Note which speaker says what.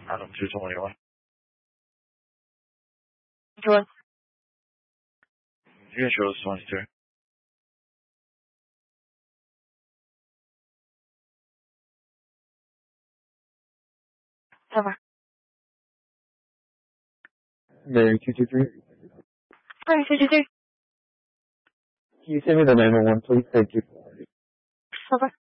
Speaker 1: Adam 221.
Speaker 2: Go on.
Speaker 1: You can show us 22.
Speaker 2: Over.
Speaker 3: Mary 223.
Speaker 2: Mary 223.
Speaker 3: Can you send me the 911, please? Thank you.
Speaker 2: Over.